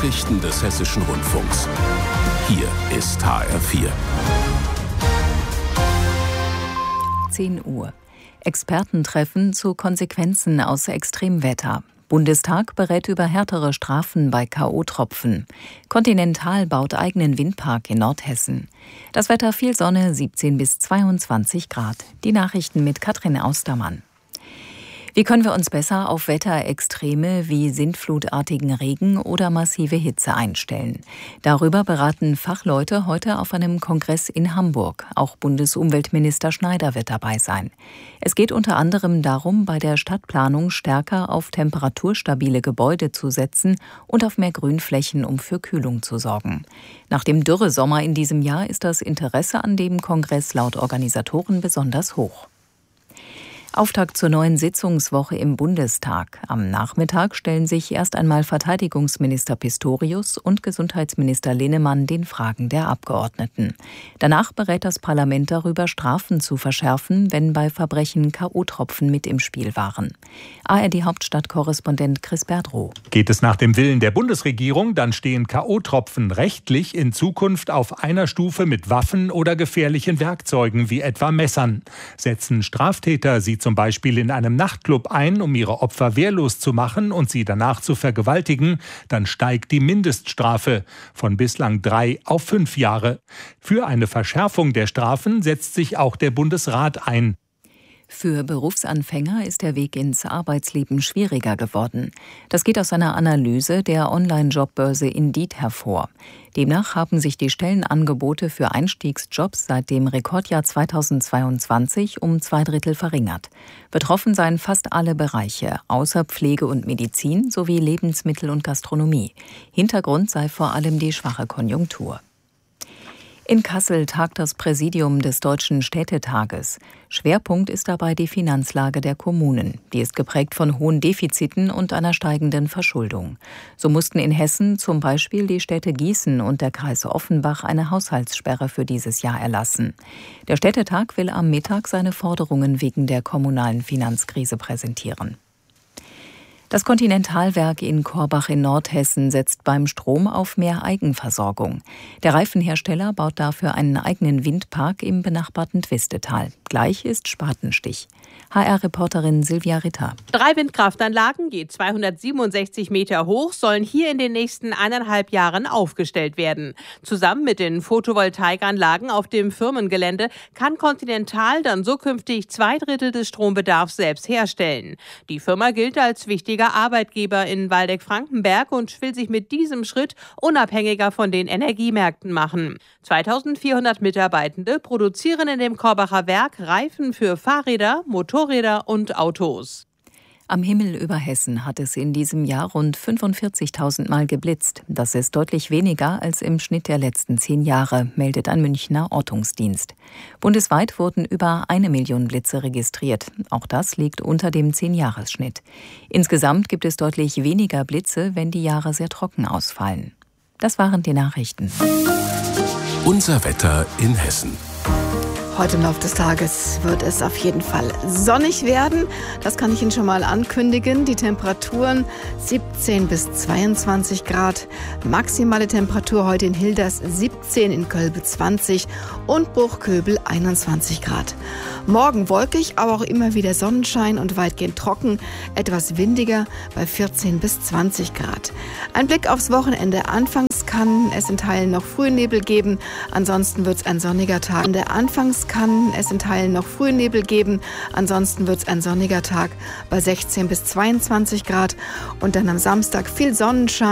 Nachrichten des Hessischen Rundfunks. Hier ist HR4. 10 Uhr. Expertentreffen zu Konsequenzen aus Extremwetter. Bundestag berät über härtere Strafen bei K.O.-Tropfen. Continental baut eigenen Windpark in Nordhessen. Das Wetter: viel Sonne, 17 bis 22 Grad. Die Nachrichten mit Katrin Austermann. Wie können wir uns besser auf Wetterextreme wie sintflutartigen Regen oder massive Hitze einstellen? Darüber beraten Fachleute heute auf einem Kongress in Hamburg. Auch Bundesumweltminister Schneider wird dabei sein. Es geht unter anderem darum, bei der Stadtplanung stärker auf temperaturstabile Gebäude zu setzen und auf mehr Grünflächen, um für Kühlung zu sorgen. Nach dem Dürresommer in diesem Jahr ist das Interesse an dem Kongress laut Organisatoren besonders hoch. Auftakt zur neuen Sitzungswoche im Bundestag. Am Nachmittag stellen sich erst einmal Verteidigungsminister Pistorius und Gesundheitsminister Linnemann den Fragen der Abgeordneten. Danach berät das Parlament darüber, Strafen zu verschärfen, wenn bei Verbrechen K.O.-Tropfen mit im Spiel waren. ARD-Hauptstadtkorrespondent Chris Berdrow. Geht es nach dem Willen der Bundesregierung, dann stehen K.O.-Tropfen rechtlich in Zukunft auf einer Stufe mit Waffen oder gefährlichen Werkzeugen wie etwa Messern. Setzen Straftäter sie zum Beispiel in einem Nachtclub ein, um ihre Opfer wehrlos zu machen und sie danach zu vergewaltigen, dann steigt die Mindeststrafe von bislang 3 auf 5 Jahre. Für eine Verschärfung der Strafen setzt sich auch der Bundesrat ein. Für Berufsanfänger ist der Weg ins Arbeitsleben schwieriger geworden. Das geht aus einer Analyse der Online-Jobbörse Indeed hervor. Demnach haben sich die Stellenangebote für Einstiegsjobs seit dem Rekordjahr 2022 um 2/3 verringert. Betroffen seien fast alle Bereiche, außer Pflege und Medizin sowie Lebensmittel und Gastronomie. Hintergrund sei vor allem die schwache Konjunktur. In Kassel tagt das Präsidium des Deutschen Städtetages. Schwerpunkt ist dabei die Finanzlage der Kommunen. Die ist geprägt von hohen Defiziten und einer steigenden Verschuldung. So mussten in Hessen zum Beispiel die Städte Gießen und der Kreis Offenbach eine Haushaltssperre für dieses Jahr erlassen. Der Städtetag will am Mittag seine Forderungen wegen der kommunalen Finanzkrise präsentieren. Das Continental-Werk in Korbach in Nordhessen setzt beim Strom auf mehr Eigenversorgung. Der Reifenhersteller baut dafür einen eigenen Windpark im benachbarten Twistetal. Gleich ist Spatenstich. HR-Reporterin Silvia Ritter. 3 Windkraftanlagen, je 267 Meter hoch, sollen hier in den nächsten 1,5 Jahren aufgestellt werden. Zusammen mit den Photovoltaikanlagen auf dem Firmengelände kann Continental dann zukünftig 2/3 des Strombedarfs selbst herstellen. Die Firma gilt als wichtiger Arbeitgeber in Waldeck-Frankenberg und will sich mit diesem Schritt unabhängiger von den Energiemärkten machen. 2400 Mitarbeitende produzieren in dem Korbacher Werk Reifen für Fahrräder, Motorräder und Autos. Am Himmel über Hessen hat es in diesem Jahr rund 45.000 Mal geblitzt. Das ist deutlich weniger als im Schnitt der letzten 10 Jahre, meldet ein Münchner Ortungsdienst. Bundesweit wurden über 1 Million Blitze registriert. Auch das liegt unter dem 10-Jahres-Schnitt. Insgesamt gibt es deutlich weniger Blitze, wenn die Jahre sehr trocken ausfallen. Das waren die Nachrichten. Unser Wetter in Hessen. Heute im Laufe des Tages wird es auf jeden Fall sonnig werden. Das kann ich Ihnen schon mal ankündigen. Die Temperaturen 17 bis 22 Grad. Maximale Temperatur heute in Hilders 17, in Kölbe 20 und Bruchköbel 21 Grad. Morgen wolkig, aber auch immer wieder Sonnenschein und weitgehend trocken. Etwas windiger bei 14 bis 20 Grad. Ein Blick aufs Wochenende. Anfangs kann es in Teilen noch frühen Nebel geben. Ansonsten wird es ein sonniger Tag. Anfangs kann es in Teilen noch frühen Nebel geben. Ansonsten wird es ein sonniger Tag bei 16 bis 22 Grad. Und dann am Samstag viel Sonnenschein.